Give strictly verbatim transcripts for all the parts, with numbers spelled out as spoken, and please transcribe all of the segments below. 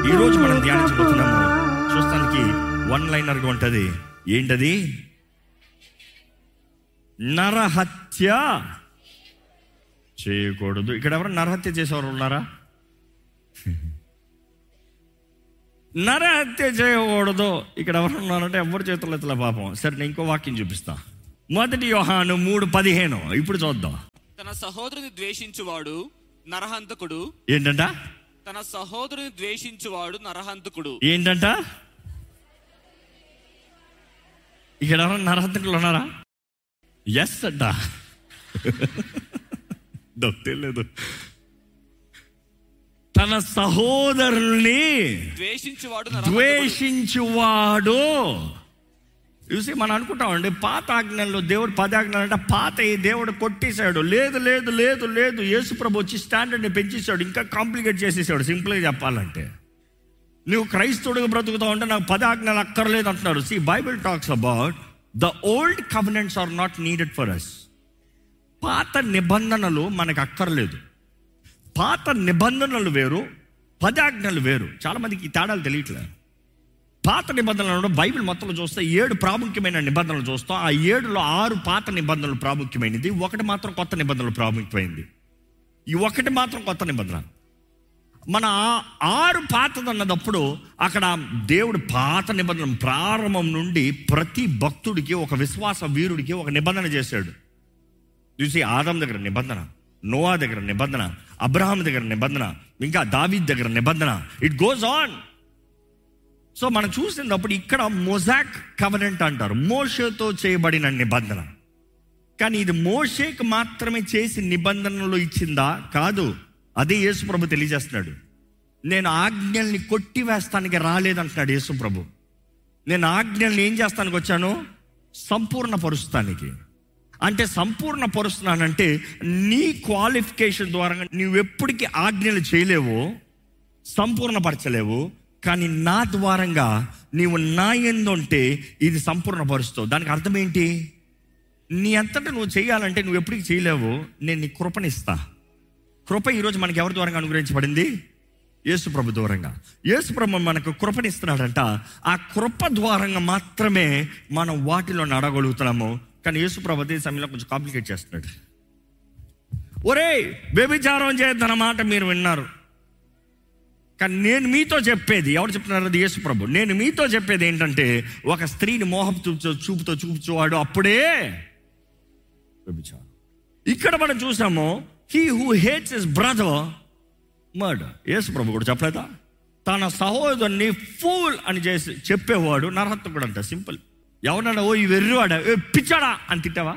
ఈరోజు మనం ధ్యానించబోతున్నాము. చూస్తానికి వన్ లైనర్గా ఉంటుంది. ఏంటది? నరహత్య చేయకూడదు. ఇక్కడ ఎవరు నరహత్య చేసేవారు ఉన్నారా? నరహత్య చేయకూడదు ఇక్కడ ఎవరు ఉన్నారంటే ఎవరు చేతులు ఎత్తలే పాపం. సరే, నేను ఇంకో వాక్యం చూపిస్తా. మొదటి యోహాను మూడు పదిహేను ఇప్పుడు చూద్దాం. తన సహోదరుని ద్వేషించువాడు నరహంతకుడు. ఏంటంట? తన సహోదరుని ద్వేషించువాడు నరహంతకుడు. ఏంటంట? ఇక్కడ ఎవరైనా నరహంతకులు ఉన్నారా? ఎస్ అంట. తెలియదు. తన సహోదరుల్ని ద్వేషించువాడు ద్వేషించువాడు. చూసి మనం అనుకుంటామండి, పాత ఆజ్ఞల్లో దేవుడు పది ఆజ్ఞలు అంటే పాత ఈ దేవుడు కొట్టేశాడు. లేదు లేదు లేదు లేదు యేసు ప్రభు వచ్చి స్టాండర్డ్ని పెంచేశాడు, ఇంకా కాంప్లికేట్ చేసేసాడు. సింపుల్గా చెప్పాలంటే, నువ్వు క్రైస్తవుడిగా బ్రతుకుతావు అంటే నాకు పది ఆజ్ఞలు అక్కర్లేదు అంటున్నారు. C, Bible talks about the old కవెనెంట్స్ are not needed for us. పాత నిబంధనలు మనకు అక్కర్లేదు. పాత నిబంధనలు వేరు, పది ఆజ్ఞలు వేరు. చాలా మందికి ఈ తేడాలు తెలియట్లేదు. పాత నిబంధనలు బైబిల్ మొత్తంలో చూస్తే ఏడు ప్రాముఖ్యమైన నిబంధనలు చూస్తాం. ఆ ఏడులో ఆరు పాత నిబంధనలు ప్రాముఖ్యమైనది, ఒకటి మాత్రం కొత్త నిబంధనలు ప్రాముఖ్యమైనది. ఈ ఒకటి మాత్రం కొత్త నిబంధన. మన ఆరు పాతది అన్నదప్పుడు అక్కడ దేవుడు పాత నిబంధన ప్రారంభం నుండి ప్రతి భక్తుడికి, ఒక విశ్వాస వీరుడికి ఒక నిబంధన చేశాడు. చూసి, ఆదం దగ్గర నిబంధన, నోవా దగ్గర నిబంధన, అబ్రహాం దగ్గర నిబంధన, ఇంకా దావీద్ దగ్గర నిబంధన. It goes on. సో మనం చూసినప్పుడు ఇక్కడ మొజాక్ కవెనెంట్ అంటారు, మోషేతో చేయబడిన నిబంధన. కానీ ఇది మోషేకి మాత్రమే చేసి నిబంధనలు ఇచ్చిందా? కాదు. అదే యేసు ప్రభు తెలియజేస్తున్నాడు. నేను ఆజ్ఞల్ని కొట్టివేస్తానికి రాలేదంటున్నాడు యేసు ప్రభు. నేను ఆజ్ఞల్ని ఏం చేస్తానికి వచ్చాను? సంపూర్ణ పరుస్తానికి. అంటే సంపూర్ణ పరుస్తున్నానంటే నీ క్వాలిఫికేషన్ ద్వారా నువ్వెప్పటికీ ఆజ్ఞలు చేయలేవు, సంపూర్ణపరచలేవు. కానీ నా ద్వారంగా నీవు నా యందు ఉంటే ఇది సంపూర్ణపరుస్తావు. దానికి అర్థం ఏంటి? నీ అంతటా నువ్వు చేయాలంటే నువ్వు ఎప్పటికీ చేయలేవు. నేను నీ కృపనిస్తా. కృప ఈరోజు మనకి ఎవరి ద్వారంగా అనుగ్రహించబడింది? యేసు ప్రభు ద్వారంగా. యేసు ప్రభు మనకు కృపనిస్తున్నాడంట. ఆ కృప ద్వారంగా మాత్రమే మనం వాటిలో నడగలుగుతున్నాము. కానీ యేసు ప్రభు అదే సమయంలో కొంచెం కాంప్లికేట్ చేస్తున్నాడు. ఒరే, వ్యభిచారం చేయొద్దన్న మాట మీరు విన్నారు, కానీ నేను మీతో చెప్పేది, ఎవరు చెప్తున్నారు? అది యేసు ప్రభు. నేను మీతో చెప్పేది ఏంటంటే, ఒక స్త్రీని మోహపు చూపుతో చూపుతో చూపుచువాడు అప్పుడే వ్యభిచారం. ఇక్కడ మనం చూసాము, he who hates his brother murder. యేసు ప్రభు కూడా చెప్పలేదా? తన సహోదరుని ఫూల్ అని చేసి చెప్పేవాడు నరహంతకుడు అంట. సింపుల్. ఎవరన్నా ఓ ఈ వెర్రివాడా, ఏ పిచ్చాడా అని తిట్టావా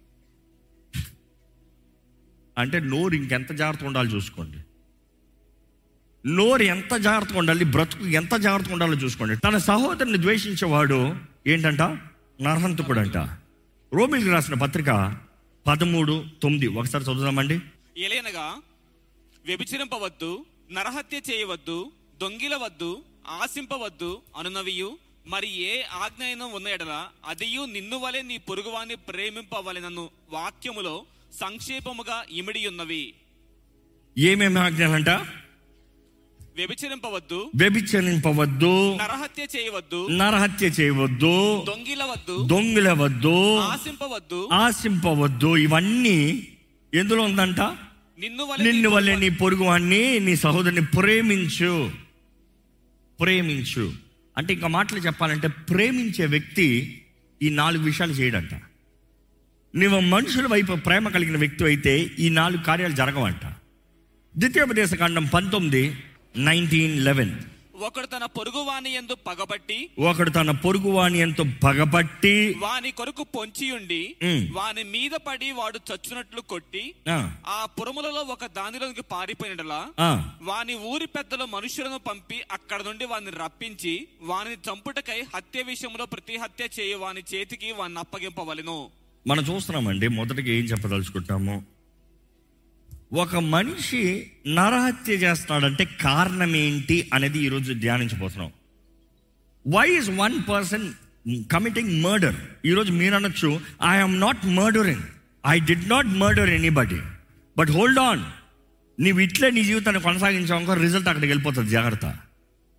అంటే నోరు ఇంకెంత జాగ్రత్తగా ఉండాలో చూసుకోండి. నోరు ఎంత జాగ్రత్తగా ఉండాలి, బ్రతుకు ఎంత జాగ్రత్తగా ఉండాలో చూసుకోండి. తన సహోదరుని ద్వేషించేవాడు ఏంటంట? నరహంతకుడు అంట. రోమీయులకు రాసిన పత్రిక పదమూడు తొమ్మిది ఒకసారి చదువుదామండి. ఎలయనగా వ్యభిచరింపవద్దు, నరహత్య చేయవద్దు, దొంగిలవద్దు, ఆశింపవద్దు అనునవియు మరి ఏ ఆజ్ఞ అయినా ఉన్న ఎడల అదియు నిన్ను వలె నీ పొరుగువాన్ని ప్రేమింపవలెనను వాక్యములో సంక్షేపముగా ఇమిడి ఉన్నవి. ఏమేమి ఆజ్ఞలంట? వ్యభిచరింపవద్దు, వ్యభిచరింపవద్దు, నరహత్య చేయవద్దు, నరహత్య చేయవద్దు, దొంగిలవద్దు, దొంగిలవద్దు, ఆశింపవద్దు, ఆశింపవద్దు. ఇవన్నీ ఎందులో ఉందంట? నిన్ను వలె నిన్ను వల్లే నీ పొరుగువాన్ని, నీ సహోదరుని ప్రేమించు. ప్రేమించు అంటే ఇంకా మాటలు చెప్పాలంటే, ప్రేమించే వ్యక్తి ఈ నాలుగు విషయాలు చేయడంట. నువ్వు మనుషుల వైపు ప్రేమ కలిగిన వ్యక్తి అయితే ఈ నాలుగు కార్యాలు జరగవంట. ద్వితీయోపదేశ కాండం పంతొమ్మిది నైన్టీన్ లెవెన్ ఒకడు తన పొరుగువాని యందు పగబట్టి ఒకడు తన పొరుగువాని ఎంతో పగబట్టి వాని కొరకు పొంచియుండి వాని మీద పడి వాడు చచ్చునట్లు కొట్టి ఆ పురములలో ఒక దానిలోకి పారిపోయినలా వాని ఊరి పెద్దలు మనుషులను పంపి అక్కడ నుండి వాని రప్పించి వాని చంపుటకై హత్య విషయంలో ప్రతి హత్య చేయు వాని చేతికి వాని అప్పగింపవలెను. మనం చూస్తున్నామండి. మొదటిగా ఏం చెప్పదలుచుకుంటాము? ఒక మనిషి నరహత్య చేస్తున్నాడంటే కారణం ఏంటి అనేది ఈరోజు ధ్యానించబోతున్నాం. Why is one person committing murder? ఈరోజు మీరు అనొచ్చు, I am not murdering, I did not murder anybody. But hold on, నీవు ఇట్లే నీ జీవితాన్ని కొనసాగించావు, రిజల్ట్ అక్కడికి వెళ్ళిపోతుంది. జాగ్రత్త.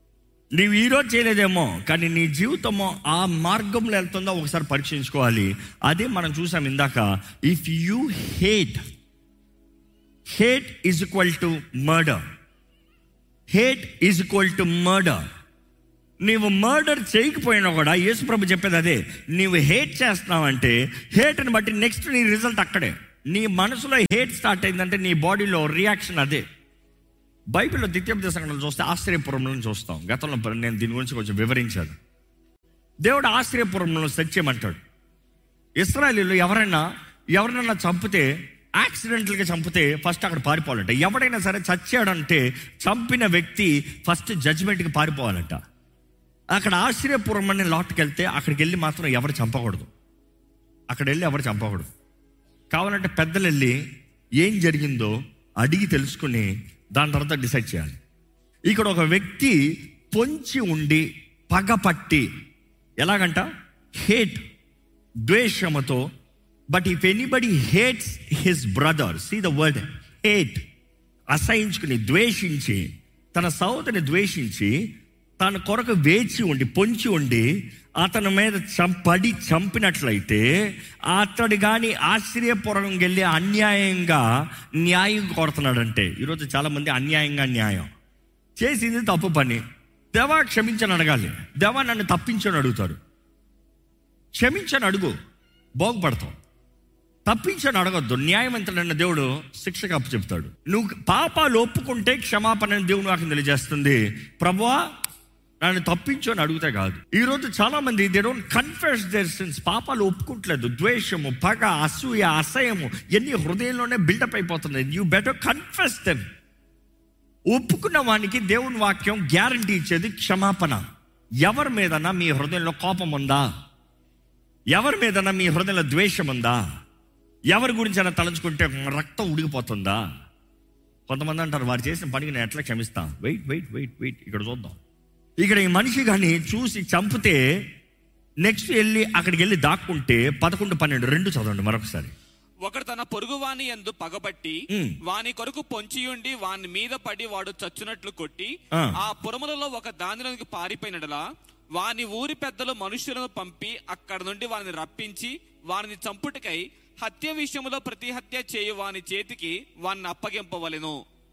నీవు ఈరోజు చేయలేదేమో, కానీ నీ జీవితమో ఆ మార్గంలో వెళ్తుందో ఒకసారి పరీక్షించుకోవాలి. అదే మనం చూసాం ఇందాక. If you hate, hate is equal to murder. Hate is equal to murder. నీవు మర్డర్ చేయకపోయినా కూడా యేసు ప్రభు చెప్పేది అదే. నీవు హేట్ చేస్తున్నావంటే హేట్ని బట్టి నెక్స్ట్ నీ రిజల్ట్ అక్కడే. నీ మనసులో హేట్ స్టార్ట్ అయిందంటే నీ బాడీలో రియాక్షన్ అదే. బైబిల్లో ద్వితీయోపదేశ కాండంలో చూస్తే ఆశ్చర్యపురంలో చూస్తాం. గతంలో నేను దీని గురించి కొంచెం వివరించాను. దేవుడు ఆశ్చర్యపురంలో సెట్ చేయమంటాడు. ఇశ్రాయేలీయులు ఎవరైనా ఎవరైనా చంపితే, యాక్సిడెంటల్గా చంపితే ఫస్ట్ అక్కడ పారిపోవాలంట. ఎవడైనా సరే చచ్చాడంటే చంపిన వ్యక్తి ఫస్ట్ జడ్జిమెంట్కి పారిపోవాలంట. అక్కడ ఆశ్చర్యపురం అనే లాట్కి వెళ్తే అక్కడికి వెళ్ళి మాత్రం ఎవరు చంపకూడదు. అక్కడ వెళ్ళి ఎవరు చంపకూడదు. కావాలంటే పెద్దలు వెళ్ళి ఏం జరిగిందో అడిగి తెలుసుకుని దాని తర్వాత డిసైడ్ చేయాలి. ఇక్కడ ఒక వ్యక్తి పొంచి ఉండి పగపట్టి, ఎలాగంట hate, ద్వేషముతో. But if anybody hates his brother, see the word hate, అసహించుకుని ద్వేషించి, తన సోదరుని ద్వేషించి తన కొరకు వేచి ఉండి పొంచి ఉండి అతని మీద చంపడి చంపినట్లయితే అతడు కానీ ఆశ్చర్యపురం వెళ్ళి అన్యాయంగా న్యాయం కోరుతున్నాడంటే, ఈరోజు చాలామంది అన్యాయంగా న్యాయం చేసింది తప్పు పని, దేవా క్షమించని అడగాలి. దేవా నన్ను తప్పించని అడుగుతారు. క్షమించని అడుగు, బాగుపడతావు. తప్పించని అడగొద్దు. న్యాయవంతుడైన దేవుడు శిక్షకు అప్పు చెప్తాడు. నువ్వు పాపాలు ఒప్పుకుంటే క్షమాపణ దేవుడు నాకు తెలియజేస్తుంది. ప్రభువా నన్ను తప్పించు అని అడిగితే కాదు. ఈరోజు చాలా మంది they don't confess there since. పాపాలు ఒప్పుకుంటలేదు. ద్వేషము, పగ, అసూయ, అసహ్యము ఎన్ని హృదయంలోనే బిల్డప్ అయిపోతుంది. You better confess them. ఒప్పుకున్న వానికి దేవుని వాక్యం గ్యారంటీ ఇచ్చేది క్షమాపణ. ఎవరి మీదన్నా మీ హృదయంలో కోపం ఉందా? ఎవరి మీదన్నా మీ హృదయంలో ద్వేషం ఉందా? ఎవరి గురించి అయినా తలంచుకుంటే రక్తం ఉడికిపోతుందా? కొంతమంది అంటారు వారు చేసిన పనికి నేను ఎట్లా క్షమిస్తా. వెయిట్ వెయిట్ వెయిట్ వెయిట్ ఇక్కడ చూద్దాం. ఇక్కడ ఈ మనిషి కానీ చూసి చంపితే నెక్స్ట్ వెళ్ళి అక్కడికి వెళ్ళి దాక్కుంటే పదకొండు పన్నెండు రెండు చదవండి మరొకసారి. ఒకడు తన పొరుగు వాని యందు పగబట్టి వాని కొరకు పొంచియుండి వాని మీద పడి వాడు చచ్చునట్లు కొట్టి ఆ పురములలో ఒక దానిలోనికి పారిపోయినడలా వాని ఊరి పెద్దలు మనుష్యులను పంపి అక్కడ నుండి వారిని రప్పించి వారిని చంపుటకై హత్య విషయంలో ప్రతి హత్య చేయు వాని చేతికి వారిని అప్పగింపవలెను.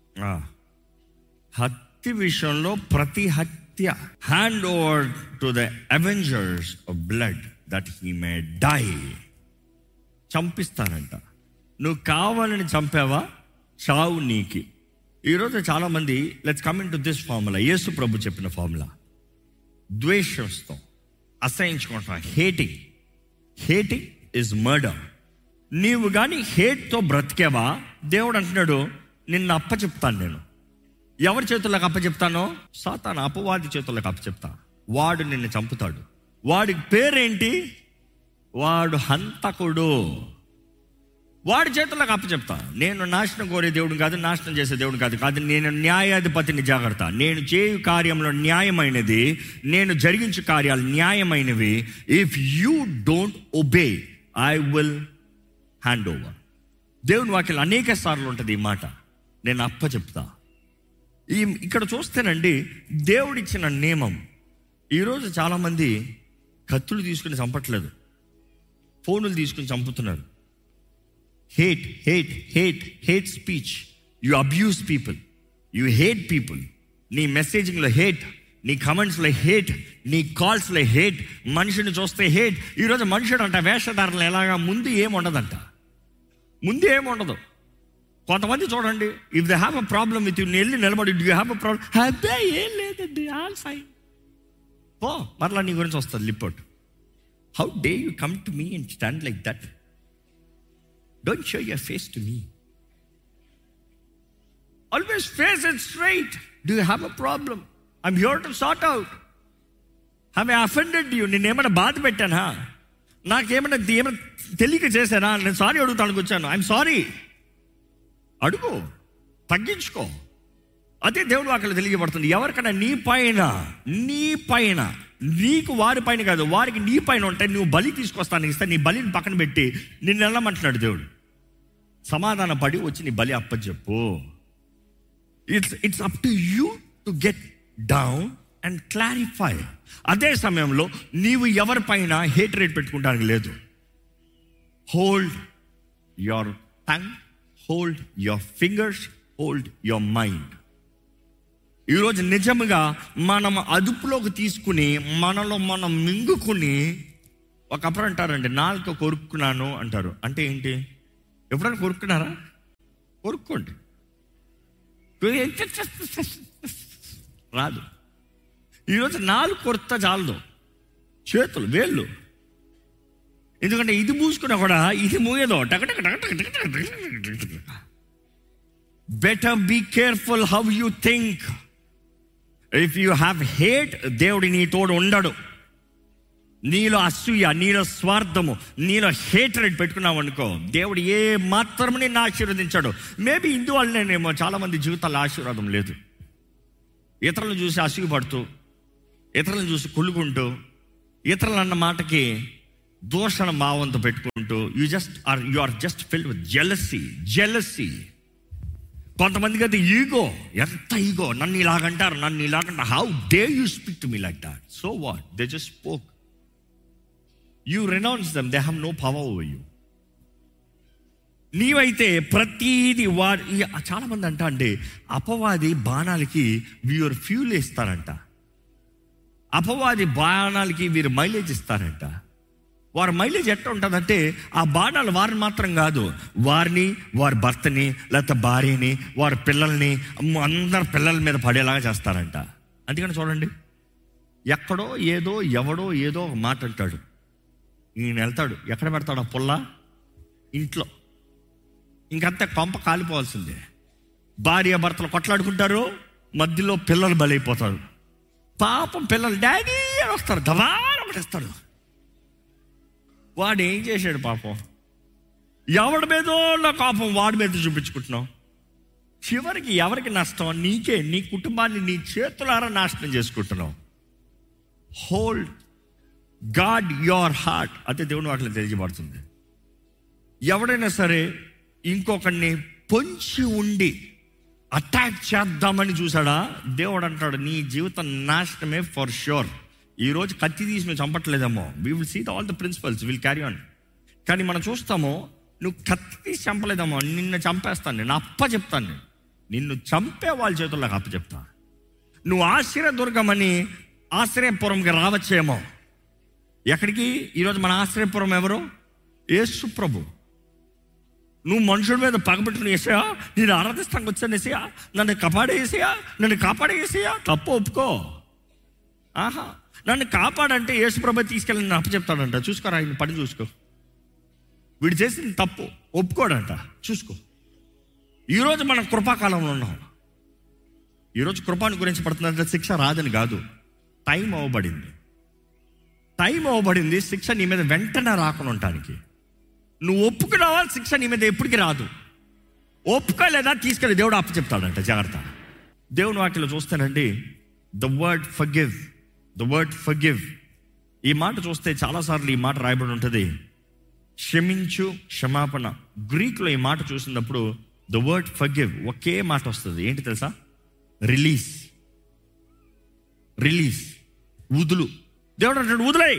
హత్య విషయంలో ప్రతి హత్య hand over to the Avengers of blood that he may die. చంపిస్తారంట. నువ్వు కావాలని చంపావా, చావు నీకి. ఈరోజు చాలామంది let's come in to this formula, యేసు ప్రభు చెప్పిన formula. ద్వేషిస్తాం, అసహించుకుంటాం. Hating, hating is murder. నీవు కానీ హేట్తో బ్రతికేవా, దేవుడు అంటున్నాడు నిన్ను అప్ప చెప్తాను. నేను ఎవరి చేతుల్లోకి అప్ప చెప్తానో? సాతాను అపవాది చేతుల్లోకి అప్ప చెప్తా. వాడు నిన్ను చంపుతాడు. వాడికి పేరేంటి? వాడు హంతకుడు. వాడి చేతుల్లోకి అప్ప చెప్తా. నేను నాశనం కోరే దేవుడు కాదు, నాశనం చేసే దేవుడు కాదు కాదు నేను న్యాయాధిపతిని. జాగ్రత్త. నేను చేయు కార్యంలో న్యాయమైనది, నేను జరిగించు కార్యాలు న్యాయమైనవి. If you don't obey I will hand over. దేవుని వాక్యం అనేక సార్లు ఉంటుంది ఈ మాట, నేను అప్ప చెప్తా. ఈ ఇక్కడ చూస్తేనండి దేవుడిచ్చిన నియమం. ఈరోజు చాలామంది కత్తులు తీసుకుని చంపట్లేదు, ఫోనులు తీసుకుని చంపుతున్నారు. Hate hate hate hate speech. You abuse people, you hate people. నీ మెసేజింగ్లో హేట్, నీ కమెంట్స్లో హేట్, నీ కాల్స్లో హేట్, మనిషిని చూస్తే హేట్. ఈరోజు మనుషుడు అంట వేషధారణ ఎలాగా ముందు ఏముండదంట, ముందు ఏముండదు. కొంతమంది చూడండి, if they have a problem with you, వెళ్ళి నిలబడి do you have a problem, అదే ఏం లేదండి, ఆల్ ఫైన్, పో, మరలా నీ గురించి వస్తుంది లిపోర్ట్. How day you come to me and stand like that? Don't show your face to me. Always face it straight. Do you have a problem? I'm here to sort out. Have I offended you? నేను ఏమైనా బాధ పెట్టానా? నాకేమైనా ఏమైనా తెలియక చేశానా? నేను sorry అడుగుతానికి వచ్చాను. I'm sorry. అడుగు, తగ్గించుకో. అదే దేవుడు అక్కడ తెలియబడుతుంది. ఎవరికైనా నీ పైన నీ పైన నీకు వారి పైన కాదు, వారికి నీ పైన ఉంటే నువ్వు బలి తీసుకొస్తాను ఇస్తా, నీ బలిని పక్కన పెట్టి నిన్ను వెళ్ళమంటున్నాడు దేవుడు. సమాధాన పడి వచ్చి నీ బలి అప్పచెప్పు. It's it's up to you to get down and clarify. అదే సమయంలో నీవు ఎవరిపైన హేట్రేట్ పెట్టుకుంటానికి లేదు. Hold your tongue, hold your fingers, hold your mind. ఈరోజు నిజంగా మనం అదుపులోకి తీసుకుని మనలో మనం మింగుకుని, ఒకప్పుడు అంటారండి నాలుక కొరుక్కున్నాను అంటారు. అంటే ఏంటి? ఎప్పుడైనా కొరుక్కున్నారా? కొరుక్కోండి. రాదు. ఈరోజు నాలుగు కొరత చాలదు, చేతులు వేళ్ళు. ఎందుకంటే ఇది మూసుకున్నా కూడా ఇది మూయదో. Better be careful how you think. If you have hate, దేవుడి నీ తోడు ఉండడు. నీలో అసూయ, నీలో స్వార్థము, నీలో హేట్రెడ్ పెట్టుకున్నావు అనుకో, దేవుడు ఏ మాత్రము నిన్ను ఆశీర్వదించాడు. మేబీ ఇందువల్లనేమో చాలా మంది జీవితాల్లో ఆశీర్వాదం లేదు. ఇతరులను చూసి అసూయపడుతూ, ఇతరులను చూసి కుళ్ళుకుంటూ, ఇతరులు అన్న మాటకి దూషణ భావంతో పెట్టుకుంటూ, you just are you are just filled with jealousy jealousy కొంతమందికి అయితే ఈగో, ఎంత ఈగో, నన్ను ఇలాగంటారు, నన్ను ఇలాగంటారు. How day you speak to me like that? So what, they just spoke. You renounce them, they have no power over you. నీవైతే ప్రతీది వాడు. చాలా మంది అంట అండి, అపవాది బాణాలకి వీరు ఫ్యూల్ ఇస్తారంట, అపవాది బాణాలకి వీరు మైలేజ్ ఇస్తారంట. వారి మైలేజ్ ఎట్లా ఉంటుందంటే, ఆ బాణాలు వారిని మాత్రం కాదు, వారిని, వారి భర్తని, లేకపోతే భార్యని, వారి పిల్లల్ని, అందరి పిల్లల మీద పడేలాగా చేస్తారంట. అందుకని చూడండి, ఎక్కడో ఏదో ఎవడో ఏదో ఒక మాట అంటాడు, ఈయన వెళ్తాడు, ఎక్కడ పెడతాడు ఆ పుల్ల? ఇంట్లో. ఇంకంతా కొంప కాలిపోవాల్సిందే. భార్య భర్తలు కొట్లాడుకుంటారు, మధ్యలో పిల్లలు బలైపోతారు. పాపం పిల్లలు డాడీ అని వస్తారు, దవార పడేస్తాడు. వాడు ఏం చేశాడు పాపం? ఎవడి మీదో నా కోపం వాడి మీద చూపించుకుంటున్నావు. చివరికి ఎవరికి నష్టం? నీకే. నీ కుటుంబాన్ని నీ చేతులారా నాశనం చేసుకుంటున్నావు. Hold God your heart. అదే దేవుని వాటిలో తెలియజేయబడుతుంది. ఎవడైనా సరే ఇంకొకరిని పొంచి ఉండి అటాక్ చేద్దామని చూసాడా, దేవుడు అంటాడు నీ జీవితం నాశనమే ఫర్ ష్యూర్. ఈరోజు కత్తి తీసి మేము చంపట్లేదేమో, we will see the all the principles, will carry on. కానీ మనం చూస్తాము, నువ్వు కత్తి తీసి చంపలేదేమో, నిన్ను చంపేస్తాను, నేను అప్ప చెప్తాను, నేను నిన్ను చంపే వాళ్ళ చేతుల్లోకి అప్ప చెప్తా. నువ్వు ఆశ్రయదుర్గమని ఆశ్రయపురంకి రావచ్చేమో. ఎక్కడికి? ఈరోజు మన ఆశ్రయపురం ఎవరు? యేసు ప్రభు. నువ్వు మనుషుల మీద పగబెట్టుకుని వేసేయా, నేను ఆరాధిస్తానికి వచ్చాను వేసేయా, నన్ను కాపాడేసేయా, నన్ను కాపాడేసేయా, తప్పు ఒప్పుకో. ఆహా, నన్ను కాపాడంటే యేసు ప్రభు తీసుకెళ్ళి నేను అప్పు చెప్తాడంట. చూసుకోరా, ఆయన పని చూసుకో. వీడు చేసింది తప్పు, ఒప్పుకోడంట, చూసుకో. ఈరోజు మనం కృపాకాలంలో ఉన్నాం. ఈరోజు కృపాను గురించి పడుతుందంటే శిక్ష రాదని కాదు, టైం అవ్వబడింది. టైం అవ్వబడింది శిక్ష నీ మీద వెంటనే రాకుండా ఉండటానికి. నువ్వు ఒప్పుకున్నావా, శిక్ష నీ మీద ఎప్పటికీ రాదు. ఒప్పుకోలేదా, తీసుకెళ్ళి దేవుడు అప్పు చెప్తాడంట. జాగ్రత్త. దేవుని వాక్యలో చూస్తానండి, the word forgive, the word forgive. ఈ మాట చూస్తే చాలాసార్లు ఈ మాట రాయబడి ఉంటుంది, క్షమించు, క్షమాపణ. గ్రీక్లో ఈ మాట చూసినప్పుడు ద వర్డ్ ఫర్గివ్ ఒకే మాట వస్తుంది. ఏంటి తెలుసా? రిలీజ్. రిలీజ్, వదులు. దేవుడు అంటాడు వదిలేయ్.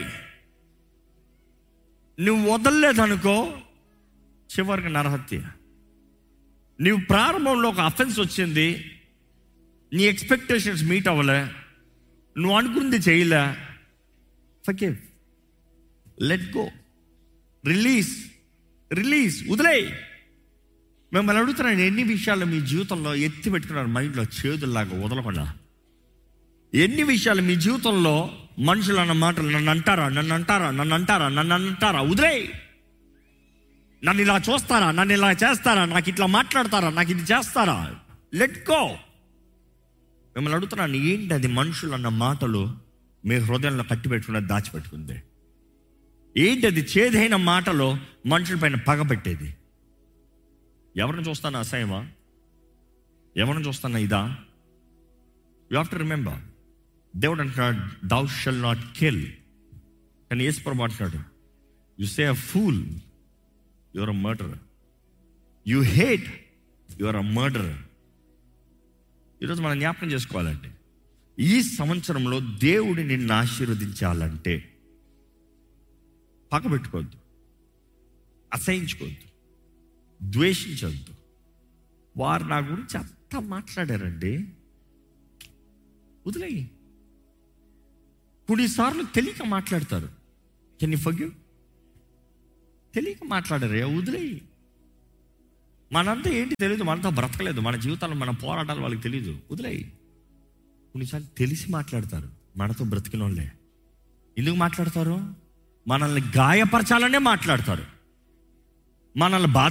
నువ్వు వదలలేదనుకో చివరికి నరహత్య. నువ్వు ప్రారంభంలో ఒక అఫెన్స్ వచ్చింది, నీ ఎక్స్పెక్టేషన్స్ మీట్ అవ్వలే, నువ్వు అనుకుంది చేయలే, forgive, let go, release, release, వదిలేయ్. మిమ్మల్ని అడుగుతున్నాను, ఎన్ని విషయాలు మీ జీవితంలో ఎత్తి పెట్టుకున్నారు మైండ్లో చేదుల్లాగా వదలకుండా? ఎన్ని విషయాలు మీ జీవితంలో మనుషులు అన్న మాటలు, నన్ను అంటారా, నన్ను అంటారా, నన్ను అంటారా, నన్ను అంటారా, వదిలేయ్. నన్ను ఇలా చూస్తారా, నన్ను ఇలా చేస్తారా, నాకు ఇట్లా మాట్లాడతారా, నాకు ఇది చేస్తారా, లెట్ గో. మిమ్మల్ని అడుగుతున్నాను, ఏంటి అది? మనుషులు అన్న మాటలు మీ హృదయంలో కట్టి పెట్టుకున్నది, దాచిపెట్టుకుంది. ఏంటి అది? చేదైన మాటలు మనుషుల పైన పగబెట్టేది. ఎవరిని చూస్తానా? అసహ్యమా? ఎవరిని చూస్తానా? ఇదా? యు హావ్ టు రిమెంబర్, దేవుడు అంటున్నాడు thou shall not kill. కానీ యేసు ప్రభు అంటున్నాడు, you say a fool, you are a murderer. You hate, you are a murderer. ఈరోజు మనం జ్ఞాపకం చేసుకోవాలండి, ఈ సంవత్సరంలో దేవుడు నిన్ను ఆశీర్వదించాలంటే పక్కబెట్టుకోవద్దు, అసహించుకోవద్దు, ద్వేషించవద్దు. వారు నా గురించి అంతా మాట్లాడారండి, వదిలేయి. కొన్నిసార్లు తెలియక మాట్లాడతారు. Can you forgive? తెలియక మాట్లాడారే, వదిలేయి. మనంతా ఏంటి తెలియదు, మనతో బ్రతకలేదు, మన జీవితాల్లో మన పోరాటాలు వాళ్ళకి తెలియదు, వదిలేయి. కొన్నిసార్లు తెలిసి మాట్లాడతారు, మనతో బ్రతికిన వాళ్ళే. ఎందుకు మాట్లాడతారు? మనల్ని గాయపరచాలనే మాట్లాడతారు, మనల్ని బాధ